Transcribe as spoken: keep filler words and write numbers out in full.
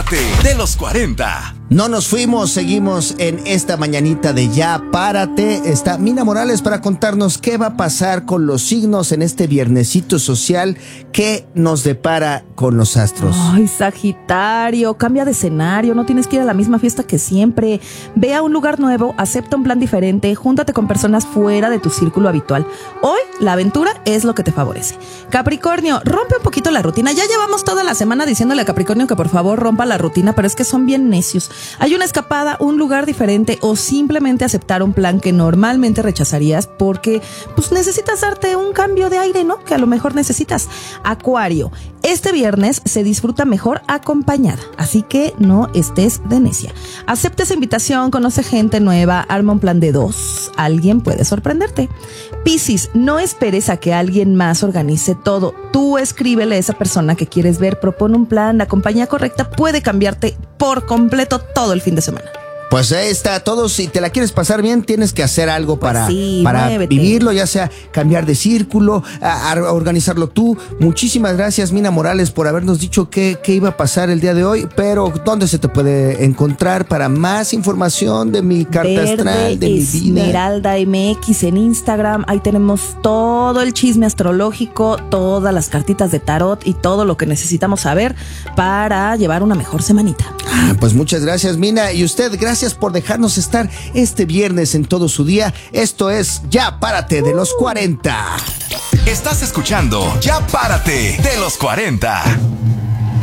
Párate de los cuarenta. No nos fuimos, seguimos en esta mañanita de Ya Párate. Está Mina Morales para contarnos qué va a pasar con los signos en este viernesito social que nos depara con los astros. Ay, Sagitario, cambia de escenario, no tienes que ir a la misma fiesta que siempre. Ve a un lugar nuevo, acepta un plan diferente, júntate con personas fuera de tu círculo habitual. Hoy, la aventura es lo que te favorece. Capricornio, rompe un poquito la rutina. Ya llevamos toda la semana diciéndole a Capricornio que por favor rompa la rutina, pero es que son bien necios. Hay una escapada, un lugar diferente o simplemente aceptar un plan que normalmente rechazarías porque pues necesitas darte un cambio de aire, ¿no? Que a lo mejor necesitas. Acuario, este viernes se disfruta mejor acompañada, así que no estés de necia. Acepta esa invitación, conoce gente nueva, arma un plan de dos. Alguien puede sorprenderte. Piscis, no esperes a que alguien más organice todo. Tú escríbele a esa persona que quieres ver, propone un plan. La compañía correcta puede cambiarte por completo todo el fin de semana. Pues ahí está, todos, si te la quieres pasar bien, tienes que hacer algo para, pues sí, para muévete. vivirlo, ya sea cambiar de círculo, a, a organizarlo tú. Muchísimas gracias, Mina Morales, por habernos dicho qué, qué iba a pasar el día de hoy, pero ¿dónde se te puede encontrar para más información de mi carta Verde astral, de mi vida? Esmeralda M X en Instagram, ahí tenemos todo el chisme astrológico, todas las cartitas de tarot y todo lo que necesitamos saber para llevar una mejor semanita. Ah, pues muchas gracias, Mina, y usted, gracias por dejarnos estar este viernes en todo su día. Esto es Ya Párate de los cuarenta. Estás escuchando Ya Párate de los cuarenta.